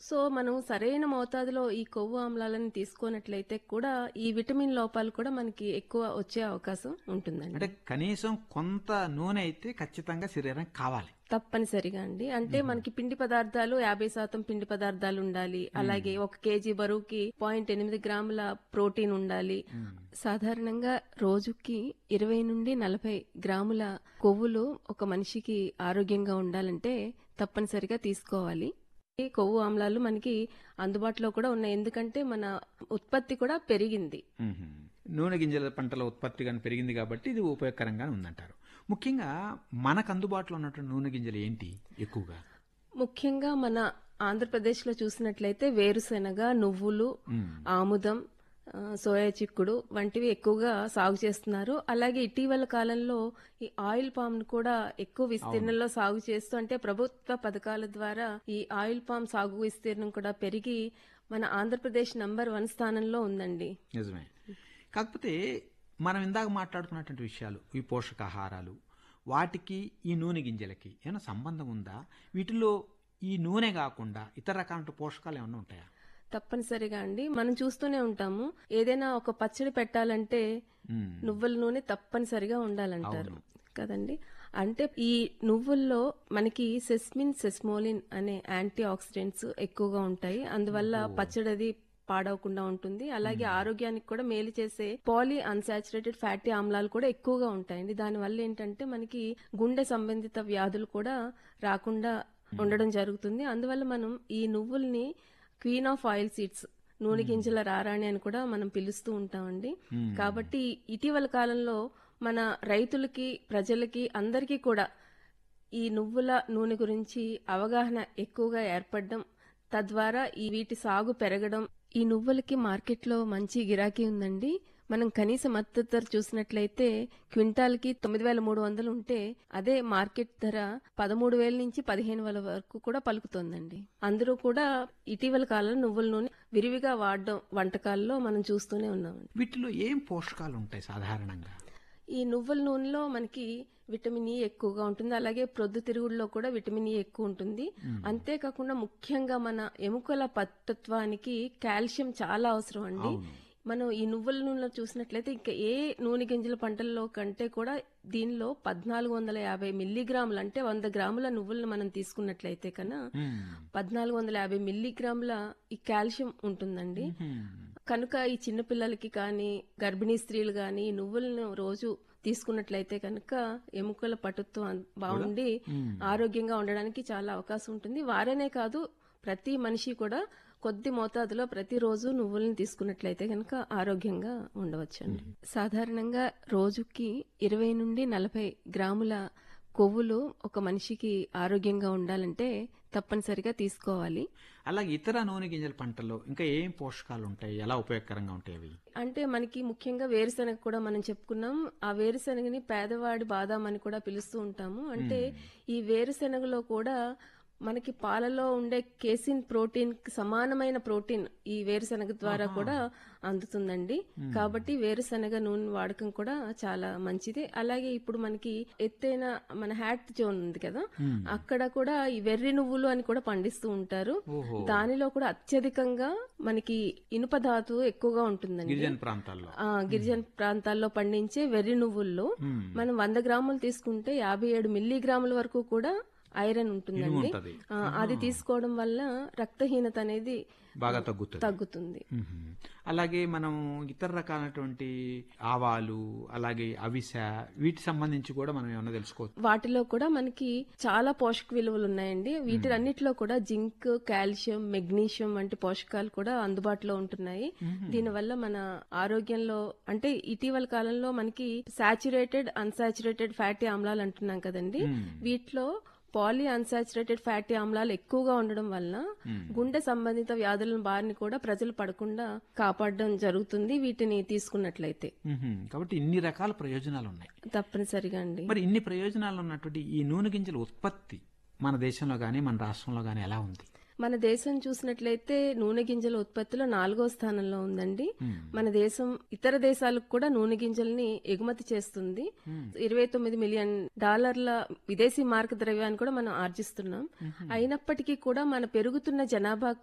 So మనం సరైన మోతాదులో ఈ కొవ్వు ఆమ్లాలను తీసుకున్నట్లయితే కూడా ఈ విటమిన్ లోపాలు కూడా మనకి ఎక్కువ వచ్చే అవకాశం ఉంటుందండి. అంటే కనీసం కొంత నూనె అయితే ఖచ్చితంగా శరీరం కావాలి. తప్పనిసరిగా అండి. అంటే మనకి పిండి పదార్థాలు 50% పిండి పదార్థాలు ఉండాలి. అలాగే 1 కేజీ బరువుకి 0.8 గ్రాముల ప్రోటీన్ ఉండాలి. సాధారణంగా రోజుకి 20 నుండి 40 గ్రాముల కొవ్వులు ఒక మనిషికి ఆరోగ్యంగా ఉండాలంటే తప్పనిసరిగా తీసుకోవాలి. ఈ కొవ్వు ఆమ్లాలు మనకి అందుబాటులో కూడా ఉన్నాయి. ఎందుకంటే మన ఉత్పత్తి కూడా పెరిగింది. నూనె గింజల పంటల ఉత్పత్తి కానీ పెరిగింది కాబట్టి ఇది ఉపయోగకరంగా ఉందంటారు. ముఖ్యంగా మనకు అందుబాటులో ఉన్నటువంటి నూనె గింజలు ఏంటి ఎక్కువగా? ముఖ్యంగా మన ఆంధ్రప్రదేశ్లో చూసినట్లయితే వేరుశెనగ, నువ్వులు, ఆముదం, సోయా చిక్కుడు వంటివి ఎక్కువగా సాగు చేస్తున్నారు. అలాగే ఇటీవల కాలంలో ఈ ఆయిల్ పామ్ ను కూడా ఎక్కువ విస్తీర్ణంలో సాగు చేస్తూ, అంటే ప్రభుత్వ పథకాల ద్వారా ఈ ఆయిల్ పామ్ సాగు విస్తీర్ణం కూడా పెరిగి మన ఆంధ్రప్రదేశ్ నంబర్ 1 స్థానంలో ఉందండి. నిజమే. కాకపోతే మనం ఇందాక మాట్లాడుకున్నటువంటి విషయాలు, ఈ పోషకాహారాలు, వాటికి ఈ నూనె గింజలకి ఏమైనా సంబంధం ఉందా? వీటిలో ఈ నూనె కాకుండా ఇతర రకాల పోషకాలు ఏమైనా ఉంటాయా? తప్పనిసరిగా అండి. మనం చూస్తూనే ఉంటాము, ఏదైనా ఒక పచ్చడి పెట్టాలంటే నువ్వుల నూనె తప్పనిసరిగా ఉండాలంటారు కదండి. అంటే ఈ నువ్వుల్లో మనకి సెస్మిన్, సెస్మోలిన్ అనే యాంటీ ఆక్సిడెంట్స్ ఎక్కువగా ఉంటాయి. అందువల్ల పచ్చడిది పాడవకుండా ఉంటుంది. అలాగే ఆరోగ్యానికి కూడా మేలు చేసే పాలీ అన్సాచురేటెడ్ ఫ్యాటీ ఆమ్లాలు కూడా ఎక్కువగా ఉంటాయండి. దానివల్ల ఏంటంటే మనకి గుండె సంబంధిత వ్యాధులు కూడా రాకుండా ఉండడం జరుగుతుంది. అందువల్ల మనం ఈ నువ్వుల్ని క్వీన్ ఆఫ్ ఆయిల్ సీడ్స్, నూనె గింజల రారాణి అని కూడా మనం పిలుస్తూ ఉంటామండి. కాబట్టి ఇటీవల కాలంలో మన రైతులకి, ప్రజలకి, అందరికీ కూడా ఈ నువ్వుల నూనె గురించి అవగాహన ఎక్కువగా ఏర్పడడం, తద్వారా ఈ వీటి సాగు పెరగడం. ఈ నువ్వులకి మార్కెట్లో మంచి గిరాకీ ఉందండి. మనం కనీస మద్దతు ధర చూసినట్లయితే క్వింటాల్కి 9,300 ఉంటే అదే మార్కెట్ ధర 13,000 నుంచి 15,000 వరకు కూడా పలుకుతోందండి. అందరూ కూడా ఇటీవల కాలంలో నువ్వుల నూనె విరివిగా వాడడం వంటకాల్లో మనం చూస్తూనే ఉన్నామండి. వీటిలో ఏం పోషకాలు ఉంటాయి సాధారణంగా? ఈ నువ్వుల నూనెలో మనకి విటమిన్ ఈ ఎక్కువగా ఉంటుంది. అలాగే ప్రొద్దుతిరుగుడులో కూడా విటమిన్ ఈ ఎక్కువ ఉంటుంది. అంతేకాకుండా ముఖ్యంగా మన ఎముకల పటుత్వానికి కాల్షియం చాలా అవసరం అండి. మనం ఈ నువ్వుల నూనెలో చూసినట్లయితే ఇంకా ఏ నూనె గింజల పంటల్లో కంటే కూడా దీనిలో 1450 మిల్లీగ్రాములు, అంటే 100 గ్రాముల నువ్వులను మనం తీసుకున్నట్లయితే కన్నా 1450 మిల్లీగ్రాముల ఈ కాల్షియం ఉంటుందండి. కనుక ఈ చిన్నపిల్లలకి కానీ, గర్భిణీ స్త్రీలు కానీ నువ్వులను రోజు తీసుకున్నట్లయితే కనుక ఎముకల పటుత్వం బాగుండి ఆరోగ్యంగా ఉండడానికి చాలా అవకాశం ఉంటుంది. వారేనే కాదు, ప్రతి మనిషి కూడా కొద్ది మోతాదులో ప్రతిరోజు నువ్వులను తీసుకున్నట్లయితే కనుక ఆరోగ్యంగా ఉండవచ్చండి. సాధారణంగా రోజుకి 20 నుండి 40 గ్రాముల కొవ్వులు ఒక మనిషికి ఆరోగ్యంగా ఉండాలంటే తప్పనిసరిగా తీసుకోవాలి. అలాగే ఇతర నూనె గింజల పంటల్లో ఇంకా ఏం పోషకాలు ఉంటాయి, ఎలా ఉపయోగకరంగా ఉంటాయి అవి? అంటే మనకి ముఖ్యంగా వేరుశెనగ కూడా మనం చెప్పుకున్నాం. ఆ వేరుశెనగని పేదవాడి బాదాం అని కూడా పిలుస్తూ ఉంటాము. అంటే ఈ వేరుశెనగలో కూడా మనకి పాలలో ఉండే కేసిన్ ప్రోటీన్ కి సమానమైన ప్రోటీన్ ఈ వేరుశెనగ ద్వారా కూడా అందుతుందండి. కాబట్టి వేరుశెనగ నూనె వాడకం కూడా చాలా మంచిది. అలాగే ఇప్పుడు మనకి ఎత్తైన మన హ్యాట్ జోన్ ఉంది కదా, అక్కడ కూడా ఈ వెర్రి నువ్వులు అని కూడా పండిస్తూ ఉంటారు. దానిలో కూడా అత్యధికంగా మనకి ఇనుప ధాతు ఎక్కువగా ఉంటుందండి. గిరిజన ప్రాంతాల్లో పండించే వెర్రి నువ్వుల్లో మనం 100 గ్రాములు తీసుకుంటే 57 మిల్లీగ్రాముల వరకు కూడా ఐరన్ ఉంటుందండి. అది తీసుకోవడం వల్ల రక్తహీనత అనేది బాగా తగ్గుతుంది. అలాగే మనం ఇతర రకాలైనటువంటి ఆవాలు, అలాగే అవిసె, వీటి సంబంధించి కూడా మనం ఏమన్నా తెలుసుకోవచ్చు? వాటిలో కూడా మనకి చాలా పోషక విలువలు ఉన్నాయండి. వీటిలన్నిటిలో కూడా జింక్, కాల్షియం, మెగ్నీషియం వంటి పోషకాలు కూడా అందుబాటులో ఉంటున్నాయి. దీనివల్ల మన ఆరోగ్యంలో, అంటే ఇటీవల కాలంలో మనకి సాచురేటెడ్, అన్సాచురేటెడ్ ఫ్యాటీ ఆమ్లాలు అంటున్నాం కదండి, వీటిలో పాలీ అన్సాచురేటెడ్ ఫ్యాటీ ఆమ్లాలు ఎక్కువగా ఉండడం వల్ల గుండె సంబంధిత వ్యాధుల బారిన కూడా ప్రజలు పడకుండా కాపాడడం జరుగుతుంది వీటిని తీసుకున్నట్లయితే. కాబట్టి ఇన్ని రకాల ప్రయోజనాలు ఉన్నాయి. తప్పనిసరిగా అండి. మరి ఇన్ని ప్రయోజనాలు ఉన్నటువంటి ఈ నూనె గింజల ఉత్పత్తి మన దేశంలో గానీ మన రాష్ట్రంలో గానీ ఎలా ఉంది? మన దేశం చూసినట్లయితే నూనె గింజల ఉత్పత్తిలో 4వ స్థానంలో ఉందండి. మన దేశం ఇతర దేశాలకు కూడా నూనె గింజల్ని ఎగుమతి చేస్తుంది. $29 మిలియన్ విదేశీ మార్క ద్రవ్యాన్ని కూడా మనం ఆర్జిస్తున్నాం. అయినప్పటికీ కూడా మన పెరుగుతున్న జనాభా